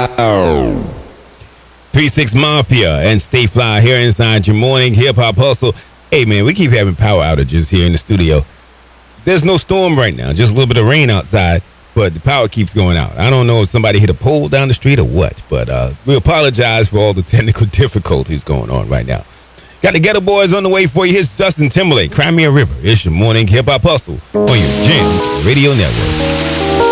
3-6 Mafia and Stay Fly here inside your morning hip hop hustle. Hey man, we keep having power outages here in the studio. There's no storm right now, just a little bit of rain outside, but the power keeps going out. I don't know if somebody hit a pole down the street or what, but we apologize for all the technical difficulties going on right now. Got the Ghetto Boys on the way for you. Here's Justin Timberlake, Cry Me a River. It's your morning hip hop hustle on your Jam Radio Network.